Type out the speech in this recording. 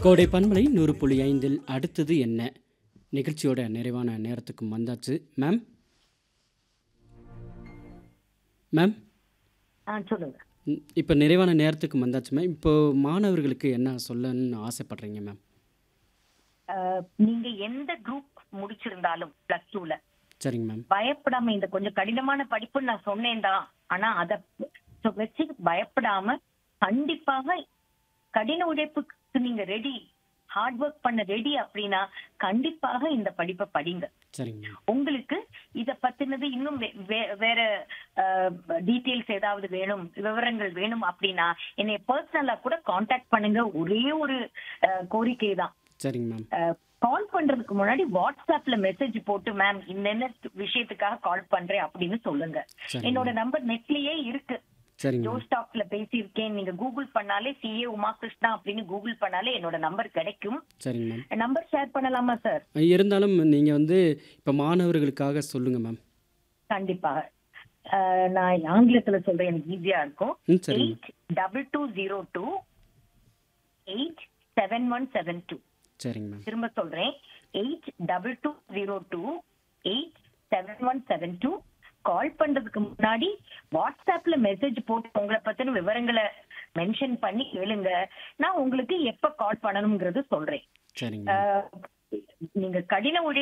கோடை பண்பலை 100.5 அடுத்தது என்ன நிகழ்ச்சியோட நிறைவான நேரத்துக்கு வந்தாச்சு. மேம் மேம் சொல்லுங்க. இப்போ நிறைவான நேரத்துக்கு வந்தாச்சு மேம். இப்போ மாணவர்களுக்கு என்ன சொல்லணும்னு ஆசைப்படுறீங்க மேம்? நீங்க எந்த குரூப் முடிச்சிருந்தாலும் பிளஸ் டூல சரிங்க மேம். பயப்படாம, இந்த கொஞ்சம் கடினமான படிப்புன்னு நான் சொன்னேன் தான், ஆனா அத வச்சு பயப்படாம கண்டிப்பாக கடின உழைப்புக்கு நீங்க ரெடி, ஹார்ட் ஒர்க் பண்ண ரெடி அப்படின்னா கண்டிப்பாக இந்த படிப்பை படிங்க. சரிங்க மேம். உங்களுக்கு இத பத்தினது இன்னும் வேற டீடைல்ஸ் ஏதாவது வேணும், விவரங்கள் வேணும் அப்படின்னா என்னை பர்சனலா கூட காண்டாக்ட் பண்ணுங்க. ஒரே ஒரு கோரிக்கை தான். சரிங்க மேம். கால் பண்றதுக்கு முன்னாடி வாட்ஸ்அப்ல மெசேஜ் போட்டு மேம் இந்த விஷயத்துக்காக கால் பண்றேன் அப்படின்னு சொல்லுங்க. சரிங்க என்னோட மேம். நம்பர் நெட்லயே இருக்கு. சரிங்க மேம். ஜோஸ்டாக்ல பேசியிருக்கேன். நீங்க கூகுள் பண்ணாலே CA உமா கிருஷ்ணா அப்படின்னு கூகுள் பண்ணாலே என்னோட நம்பர் கிடைக்கும். சரிங்க மேம். நம்பர் ஷேர் பண்ணலாமா சார்? இருந்தாலும் நீங்கள் வந்து இப்போ மாணவர்களுக்காக சொல்லுங்கள் மேம். கண்டிப்பாக. நான் ஆங்கிலத்துல சொல்றேன், எனக்கு ஈஸியா இருக்கும். சரிங்க 8220 87172. சரிங்க மேம். திரும்ப சொல்றேன், 8220 87172. கால் பண்றதுக்கு முன்னாடி வாட்ஸ்அப்ல மெசேஜ் போட்டு உங்களை பத்தின விவரங்களை மென்ஷன் பண்ணி கேளுங்க. நான் உங்களுக்கு எப்ப கால் பண்ணணும்ங்கிறது சொல்றேன். சரிங்க மேம். நீங்க கடின